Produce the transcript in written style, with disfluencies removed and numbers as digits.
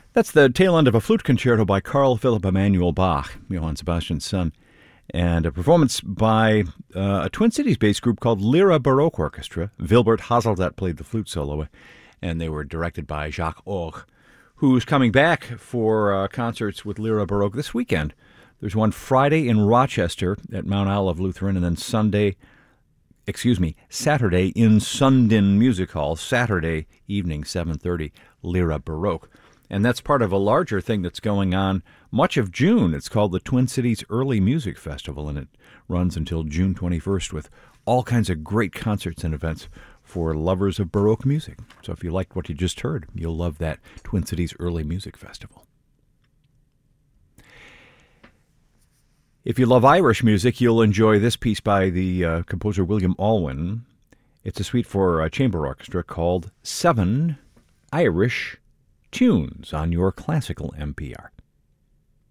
That's the tail end of a flute concerto by Carl Philipp Emanuel Bach, Johann Sebastian's son, and a performance by a Twin Cities-based group called Lyra Baroque Orchestra. Wilbert Haseldat played the flute solo, and they were directed by Jacques Org, who's coming back for concerts with Lyra Baroque this weekend. There's one Friday in Rochester at Mount Olive Lutheran, and then Saturday in Sundin Music Hall, Saturday evening, 7:30, Lyra Baroque. And that's part of a larger thing that's going on much of June. It's called the Twin Cities Early Music Festival, and it runs until June 21st with all kinds of great concerts and events for lovers of Baroque music. So if you liked what you just heard, you'll love that Twin Cities Early Music Festival. If you love Irish music, you'll enjoy this piece by the composer William Alwyn. It's a suite for a chamber orchestra called Seven Irish Tunes on your classical NPR.